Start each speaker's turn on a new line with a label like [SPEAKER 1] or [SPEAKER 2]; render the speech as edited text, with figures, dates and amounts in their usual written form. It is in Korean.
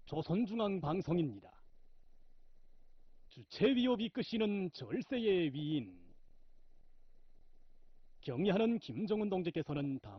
[SPEAKER 1] 조선중앙방송입니다. 주체위협 이끄시는 절세의 위인 경의하는 김정은 동지께서는